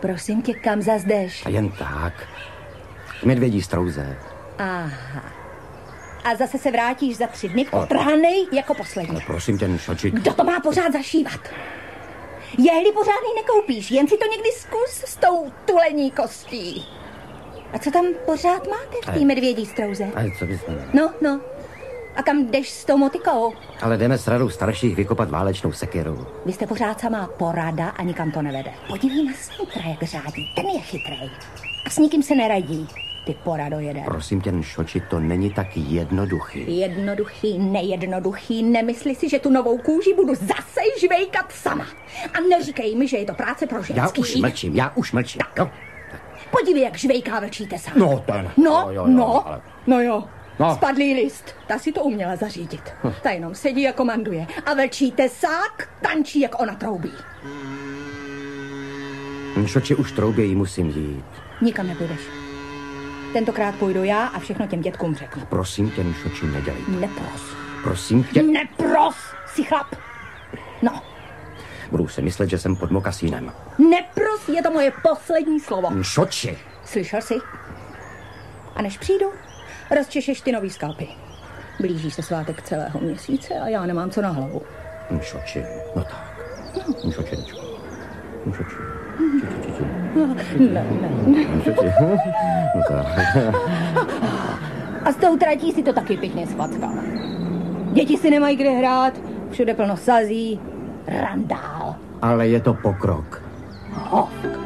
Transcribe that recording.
Prosím tě, kam zas jdeš? A jen tak. K Medvědí Strouze. Aha. A zase se vrátíš za 3 dny potrhanej jako poslední. No prosím tě, Nšoči. Kdo to má pořád zašívat? Jehly pořádný nekoupíš, jen si to někdy zkus s tou tulení kostí. A co tam pořád máte v té Medvědí Strouze? Ale co bys... No. A kam jdeš s tou motikou? Ale jdeme s radou starších vykopat válečnou sekiru. Vy jste pořád samá porada a nikam to nevede. Podívej na Snipera, jak řádí. Ten je chytrej. A s nikým se neradí. Ty porado jeden. Prosím tě, Nšoči, to není tak jednoduchý. Jednoduchý, nejednoduchý. Nemysli si, že tu novou kůži budu zase žvejkat sama. A neříkej mi, že je to práce pro ženský. Já už mlčím. Tak. Jo. Podívej, jak žvejká vlčí tesa. No, ten. No jo. Spadlý list. Ta si to uměla zařídit. Ta jenom sedí a komanduje. A vlčí tesák tančí, jak ona troubí. Nšoči, už troubějí, musím jít. Nikam nepůjdeš. Tentokrát půjdu já a všechno těm dětkům řeknu. Prosím tě, Nšoči, nedělej to. Nepros. Prosím tě. Nepros, si chlap. No. Budu si myslet, že jsem pod mokasínem. Nepros, je to moje poslední slovo. Nšoči. Slyšel jsi? A než přijdu, rozčešeš ty nový skalpy. Blíží se svátek celého měsíce a já nemám co na hlavu. Nšoči, no tak. Nšočenečko. Nšoči. Ne. Nšoči. No tak. A s tou tratí si to taky pěkně schvackal. Děti si nemají kde hrát, všude plno sazí, randál. Ale je to pokrok. Hovk.